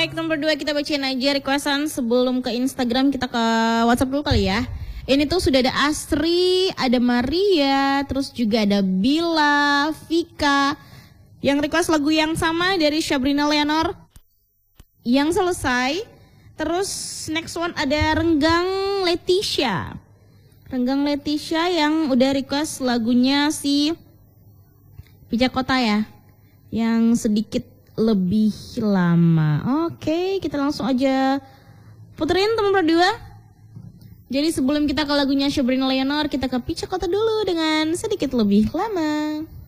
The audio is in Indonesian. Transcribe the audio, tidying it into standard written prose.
Baik, nomor 2 kita bacain aja requestan sebelum ke Instagram, kita ke WhatsApp dulu kali ya. Ini tuh sudah ada Asri, ada Maria, terus juga ada Bila, Vika. Yang request lagu yang sama dari Sabrina Leonor yang selesai. Terus next one ada Renggang Leticia. Renggang Leticia yang udah request lagunya si Pijak Kota ya, yang sedikit lebih lama. Oke, kita langsung aja puterin teman berdua. Jadi sebelum kita ke lagunya Sabrina Leonor, kita ke Pijak Kota dulu dengan sedikit lebih lama.